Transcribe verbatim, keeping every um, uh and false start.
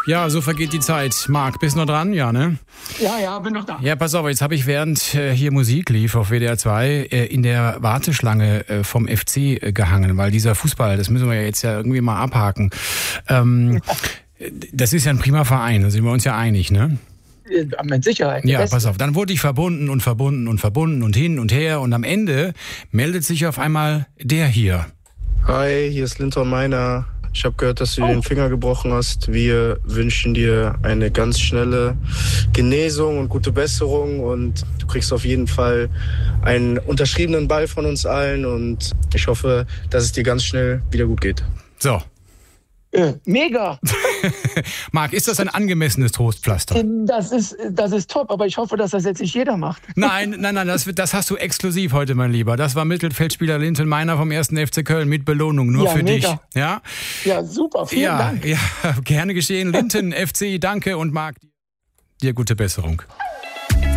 Ja, so vergeht die Zeit. Marc, bist du noch dran? Ja, ne? Ja, ja, bin noch da. Ja, pass auf, jetzt habe ich, während äh, hier Musik lief auf W D R zwei, äh, in der Warteschlange äh, vom F C äh, gehangen, weil dieser Fußball, das müssen wir ja jetzt ja irgendwie mal abhaken. Ähm, das ist ja ein prima Verein, da sind wir uns ja einig, ne? Mit Sicherheit. Ja, pass auf, dann wurde ich verbunden und verbunden und verbunden und hin und her und am Ende meldet sich auf einmal der hier. Hi, hier ist Linton Meiner. Ich habe gehört, dass du dir den Finger gebrochen hast. Wir wünschen dir eine ganz schnelle Genesung und gute Besserung und du kriegst auf jeden Fall einen unterschriebenen Ball von uns allen und ich hoffe, dass es dir ganz schnell wieder gut geht. So. Äh, mega! Marc, ist das ein angemessenes Trostpflaster? Das ist, das ist top, aber ich hoffe, dass das jetzt nicht jeder macht. Nein, nein, nein, das, das hast du exklusiv heute, mein Lieber. Das war Mittelfeldspieler Linton Meiner vom ersten F C Köln mit Belohnung, nur Ja, für mega. dich. Ja, Ja, super, vielen ja, Dank. ja, gerne geschehen. Linton, F C, danke und Marc, dir gute Besserung.